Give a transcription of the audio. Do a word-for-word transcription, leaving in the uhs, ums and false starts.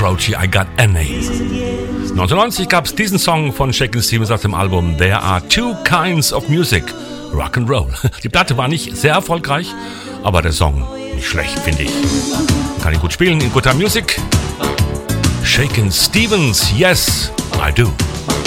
Croce, I Got a Name. neunzehnhundertneunzig gab es diesen Song von Shakin' Stevens aus dem Album There Are Two Kinds of Music, Rock'n'Roll. Die Platte war nicht sehr erfolgreich, aber der Song nicht schlecht, finde ich. Kann ich gut spielen in Good Time Music. Shakin' Stevens, yes, I do.